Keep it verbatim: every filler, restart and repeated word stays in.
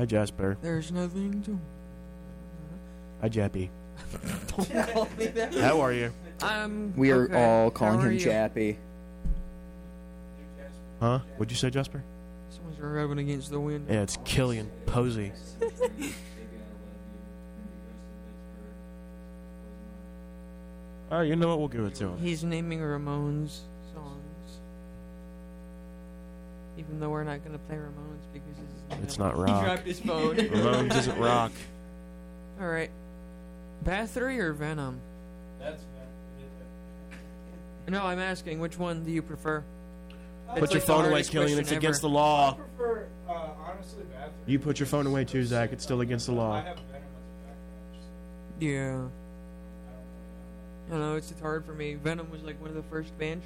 Hi, Jasper. There's nothing to... Hi, Jappy. Don't call me that. How are you? I'm We are okay. all calling How are him you? Jappy. Huh? What'd you say, Jasper? Someone's rubbing against the window. Yeah, it's Killian Posey. All right, you know what? We'll give it to him. He's naming Ramones songs. Even though we're not going to play Ramones because this is It's not He rock. dropped his phone. Ramones isn't rock. All right. Bathory or Venom? That's No, I'm asking, which one do you prefer? Put It's your like the phone away, hardest Killian. question It's ever. against the I law. prefer, uh, honestly, Bathory. You put your phone away too, Zach. It's still against the I law. have Venom as a background. So Yeah. I don't know. I don't know, it's just hard for me. Venom was like one of the first bands